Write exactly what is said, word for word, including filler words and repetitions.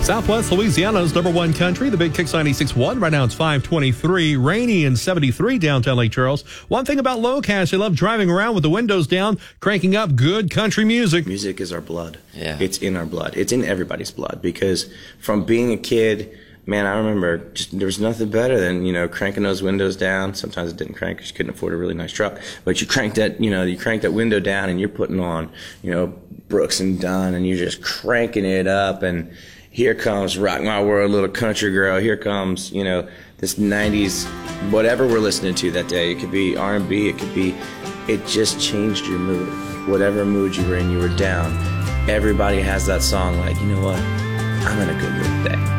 Southwest Louisiana's number one country, the Big Kicks ninety-six point one. Right now it's five twenty-three, rainy and seventy-three downtown Lake Charles. One thing about Locast, they love driving around with the windows down, cranking up good country music. Music is our blood. Yeah. It's in our blood. It's in everybody's blood, because from being a kid, man, I remember just, there was nothing better than, you know, cranking those windows down. Sometimes it didn't crank because you couldn't afford a really nice truck. But you crank that, you know, you crank that window down and you're putting on, you know, Brooks and Dunn, and you're just cranking it up, and here comes Rock My World, Little Country Girl. Here comes, you know, this nineties, whatever we're listening to that day. It could be R and B, it could be, it just changed your mood. Whatever mood you were in, you were down. Everybody has that song like, you know what, I'm in a good mood today.